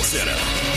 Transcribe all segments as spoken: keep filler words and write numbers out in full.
Center.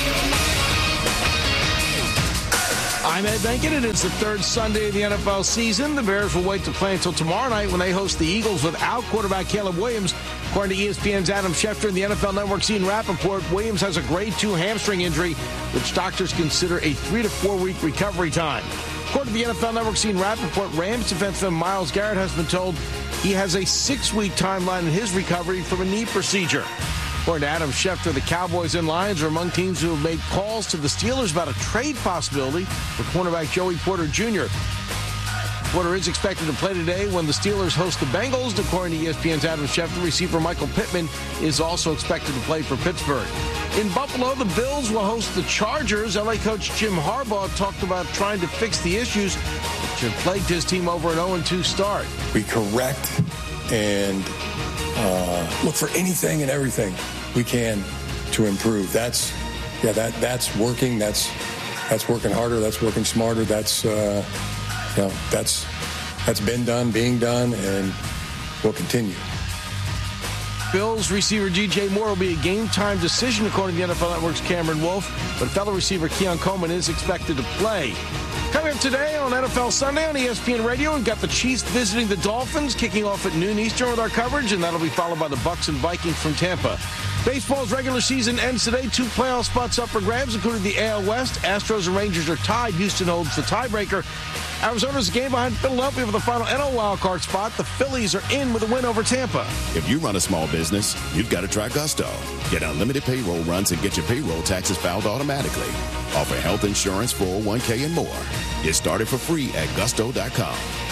I'm Ed Benkin, and it's the third Sunday of the N F L season. The Bears will wait to play until tomorrow night when they host the Eagles without quarterback Caleb Williams. According to E S P N's Adam Schefter and the N F L Network's Ian Rappaport, Williams has a grade two hamstring injury, which doctors consider a three to four week recovery time. According to the N F L Network's Ian Rappaport, Rams defenseman Myles Garrett has been told he has a six week timeline in his recovery from a knee procedure. According to Adam Schefter, the Cowboys and Lions are among teams who have made calls to the Steelers about a trade possibility for cornerback Joey Porter Junior Porter is expected to play today when the Steelers host the Bengals. According to E S P N's Adam Schefter, receiver Michael Pittman is also expected to play for Pittsburgh. In Buffalo, the Bills will host the Chargers. L A coach Jim Harbaugh talked about trying to fix the issues which have plagued his team over an oh and two start. We correct and uh, look for anything and everything we can to improve. That's yeah, that that's working. That's that's working harder. That's working smarter. That's uh, you know, that's that's been done, being done, and will continue. Bills receiver D J Moore will be a game-time decision, according to the N F L Network's Cameron Wolfe, but fellow receiver Keon Coleman is expected to play. Coming up today on N F L Sunday on E S P N Radio, we've got the Chiefs visiting the Dolphins, kicking off at noon Eastern with our coverage, and that'll be followed by the Bucs and Vikings from Tampa. Baseball's regular season ends today. Two playoff spots up for grabs, including the A L West. Astros and Rangers are tied. Houston holds the tiebreaker. Arizona's a game behind Philadelphia for the final N L wildcard spot. The Phillies are in with a win over Tampa. If you run a small business, you've got to try Gusto. Get unlimited payroll runs and get your payroll taxes filed automatically. Offer health insurance, four oh one k, and more. Get started for free at gusto dot com.